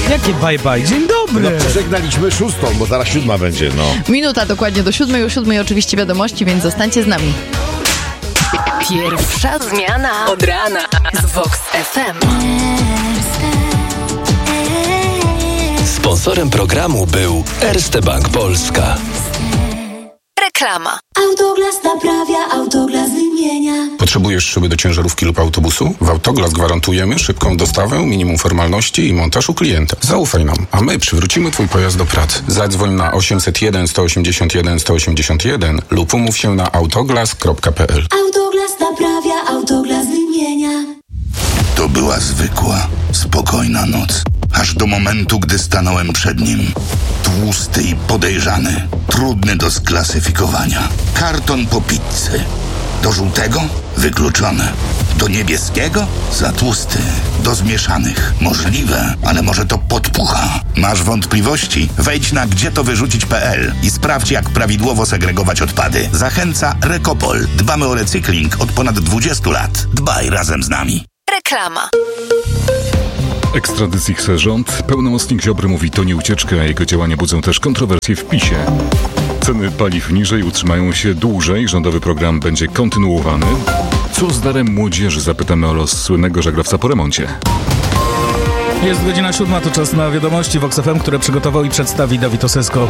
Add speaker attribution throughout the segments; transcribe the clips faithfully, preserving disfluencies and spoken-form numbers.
Speaker 1: Jakie bye bye? Dzień dobry!
Speaker 2: No przeżegnaliśmy szóstą, bo zaraz siódma będzie, no.
Speaker 3: Minuta dokładnie do siódmej, o siódmej oczywiście wiadomości, więc zostańcie z nami.
Speaker 4: Pierwsza zmiana od rana z Vox F M.
Speaker 5: Sponsorem programu był Erste Bank Polska.
Speaker 4: Reklama.
Speaker 6: Autoglas naprawia, Autoglas wymienia.
Speaker 7: Potrzebujesz szyby do ciężarówki lub autobusu? W Autoglas gwarantujemy szybką dostawę, minimum formalności i montaż u klienta. Zaufaj nam, a my przywrócimy twój pojazd do pracy. Zadzwoń na osiemset jeden sto osiemdziesiąt jeden sto osiemdziesiąt jeden lub umów się na autoglas kropka p l.
Speaker 6: Autoglas naprawia, Autoglas wymienia.
Speaker 8: To była zwykła, spokojna noc. Aż do momentu, gdy stanąłem przed nim. Tłusty i podejrzany, trudny do sklasyfikowania. Karton po pizzy. Do żółtego? Wykluczone. Do niebieskiego? Za tłusty. Do zmieszanych? Możliwe, ale może to podpucha. Masz wątpliwości? Wejdź na gdzie to wyrzucić kropka p l i sprawdź, jak prawidłowo segregować odpady. Zachęca Rekopol. Dbamy o recykling od ponad dwudziestu lat. Dbaj razem z nami.
Speaker 4: Reklama.
Speaker 9: Ekstradycji chce rząd. Pełnomocnik Ziobry mówi, to nie ucieczka, a jego działania budzą też kontrowersje w PiSie. Ceny paliw niżej, utrzymają się dłużej. Rządowy program będzie kontynuowany. Co z darem młodzieży? Zapytamy o los słynnego żaglowca po remoncie.
Speaker 1: Jest godzina siódma, to czas na wiadomości Vox F M, które przygotował i przedstawi Dawid Osesko.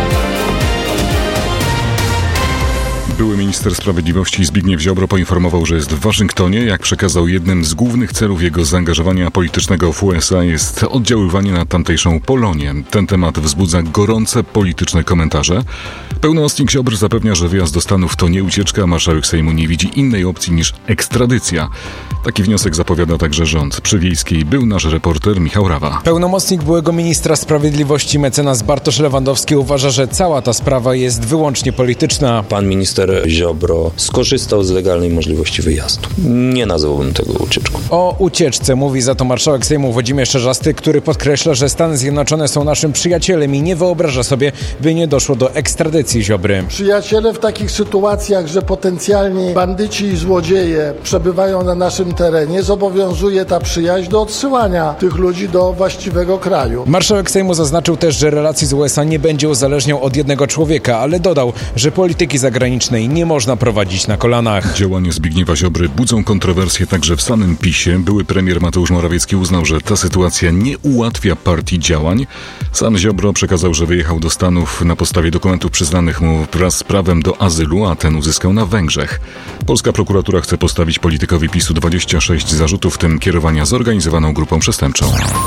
Speaker 9: Były minister sprawiedliwości Zbigniew Ziobro poinformował, że jest w Waszyngtonie. Jak przekazał, jednym z głównych celów jego zaangażowania politycznego w U S A jest oddziaływanie na tamtejszą Polonię. Ten temat wzbudza gorące polityczne komentarze. Pełnomocnik Ziobry zapewnia, że wyjazd do Stanów to nie ucieczka, a marszałek Sejmu nie widzi innej opcji niż ekstradycja. Taki wniosek zapowiada także rząd. Przy Wiejskiej był nasz reporter Michał Rawa.
Speaker 10: Pełnomocnik byłego ministra sprawiedliwości mecenas Bartosz Lewandowski uważa, że cała ta sprawa jest wyłącznie polityczna.
Speaker 11: Pan minister Ziobro skorzystał z legalnej możliwości wyjazdu. Nie nazwałbym tego ucieczką.
Speaker 10: O ucieczce mówi za to marszałek Sejmu Włodzimierz Czarzasty, który podkreśla, że Stany Zjednoczone są naszym przyjacielem i nie wyobraża sobie, by nie doszło do ekstradycji Ziobry.
Speaker 12: Przyjaciele w takich sytuacjach, że potencjalni bandyci i złodzieje przebywają na naszym terenie, zobowiązuje ta przyjaźń do odsyłania tych ludzi do właściwego kraju.
Speaker 10: Marszałek Sejmu zaznaczył też, że relacji z U S A nie będzie uzależniał od jednego człowieka, ale dodał, że polityki zagranicznej nie można prowadzić na kolanach.
Speaker 9: Działania Zbigniewa Ziobry budzą kontrowersje także w samym PiSie. Były premier Mateusz Morawiecki uznał, że ta sytuacja nie ułatwia partii działań. Sam Ziobro przekazał, że wyjechał do Stanów na podstawie dokumentów przyznanych mu wraz z prawem do azylu, a ten uzyskał na Węgrzech. Polska prokuratura chce postawić politykowi PiSu dwadzieścia sześć zarzutów, w tym kierowania zorganizowaną grupą przestępczą.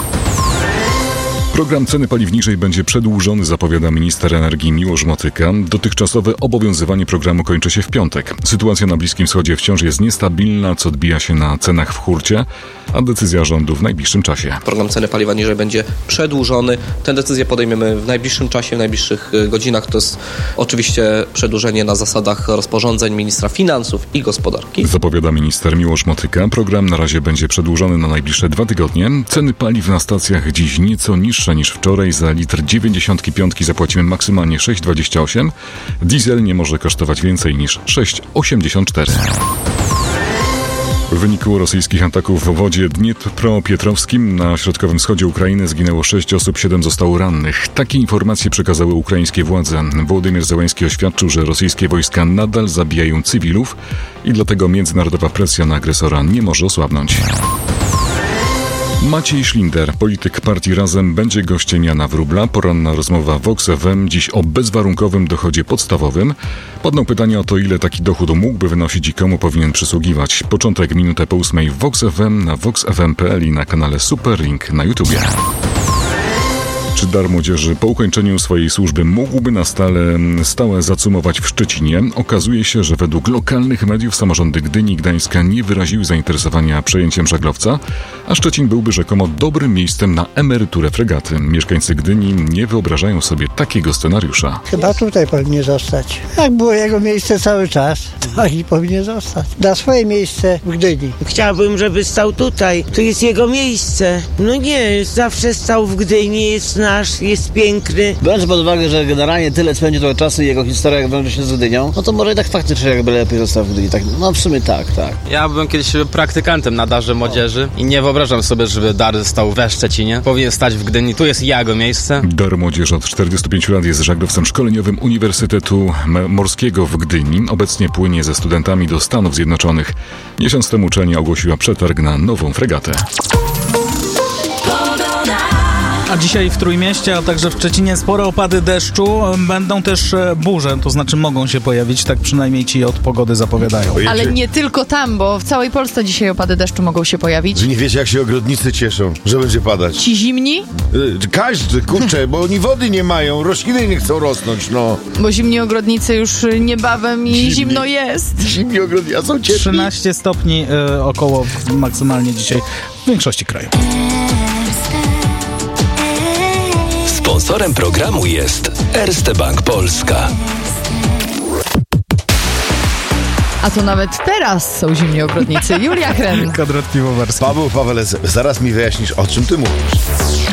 Speaker 9: Program ceny paliw niżej będzie przedłużony, zapowiada minister energii Miłosz Motyka. Dotychczasowe obowiązywanie programu kończy się w piątek. Sytuacja na Bliskim Wschodzie wciąż jest niestabilna, co odbija się na cenach w hurcie, a decyzja rządu w najbliższym czasie.
Speaker 13: Program ceny paliwa niżej będzie przedłużony. Tę decyzję podejmiemy w najbliższym czasie, w najbliższych godzinach. To jest oczywiście przedłużenie na zasadach rozporządzeń ministra finansów i gospodarki.
Speaker 9: Zapowiada minister Miłosz Motyka. Program na razie będzie przedłużony na najbliższe dwa tygodnie. Ceny paliw na stacjach dziś nieco niższe niż wczoraj. Za litr dziewięćdziesiątki piątki zapłacimy maksymalnie sześć dwadzieścia osiem. Diesel nie może kosztować więcej niż sześć osiemdziesiąt cztery. W wyniku rosyjskich ataków w wodzie Dniepropietrowskim na środkowym wschodzie Ukrainy zginęło sześć osób, siedem zostało rannych. Takie informacje przekazały ukraińskie władze. Wołodymyr Zełenski oświadczył, że rosyjskie wojska nadal zabijają cywilów i dlatego międzynarodowa presja na agresora nie może osłabnąć. Maciej Szlinder, polityk partii Razem, będzie gościem Jana Wróbla. Poranna rozmowa Vox F M dziś o bezwarunkowym dochodzie podstawowym. Padną pytania o to, ile taki dochód mógłby wynosić i komu powinien przysługiwać. Początek minutę po ósmej w Vox F M, na vox f m kropka p l i na kanale Superlink na YouTubie. Czy dar młodzieży po ukończeniu swojej służby mógłby na stale, stałe zacumować w Szczecinie? Okazuje się, że według lokalnych mediów samorządy Gdyni i Gdańska nie wyraziły zainteresowania przejęciem żaglowca, a Szczecin byłby rzekomo dobrym miejscem na emeryturę fregaty. Mieszkańcy Gdyni nie wyobrażają sobie takiego scenariusza.
Speaker 14: Chyba tutaj powinien zostać. Jak było jego miejsce cały czas, tak i powinien zostać. Da swoje miejsce w Gdyni.
Speaker 15: Chciałbym, żeby stał tutaj. Tu jest jego miejsce. No nie, zawsze stał w Gdyni, jest nasz jest piękny.
Speaker 16: Biorąc pod uwagę, że generalnie tyle spędzi trochę czasu i jego historia jak wiąże się z Gdynią, no to może i tak faktycznie jakby lepiej został w Gdyni. Tak, no w sumie tak, tak.
Speaker 17: Ja byłem kiedyś praktykantem na Darze Młodzieży i nie wyobrażam sobie, żeby Dar stał we Szczecinie. Powinien stać w Gdyni, tu jest jego miejsce.
Speaker 9: Dar Młodzieży od czterdziestu pięciu lat jest żaglowcem szkoleniowym Uniwersytetu Morskiego w Gdyni. Obecnie płynie ze studentami do Stanów Zjednoczonych. Miesiąc temu uczelnia ogłosiła przetarg na nową fregatę.
Speaker 1: A dzisiaj w Trójmieście, a także w Szczecinie spore opady deszczu. Będą też burze, to znaczy mogą się pojawić, tak przynajmniej ci od pogody zapowiadają.
Speaker 3: Ale nie tylko tam, bo w całej Polsce dzisiaj opady deszczu mogą się pojawić.
Speaker 2: Że nie wiecie, jak się ogrodnicy cieszą, że będzie padać.
Speaker 3: Ci zimni?
Speaker 2: Każdy, kurczę, bo oni wody nie mają, rośliny nie chcą rosnąć, no.
Speaker 3: Bo zimni ogrodnicy już niebawem i
Speaker 2: Zimni.
Speaker 3: zimno jest.
Speaker 2: Zimni ogrodnicy, a są ciepli.
Speaker 1: trzynaście stopni y, około maksymalnie dzisiaj w większości kraju.
Speaker 5: Sponsorem programu jest Erste Bank Polska.
Speaker 3: A to nawet teraz są zimni ogrodnicy. Julia Hren.
Speaker 1: Kodrat Piwowarski.
Speaker 2: Paweł Pawelec, zaraz mi wyjaśnisz, o czym ty mówisz.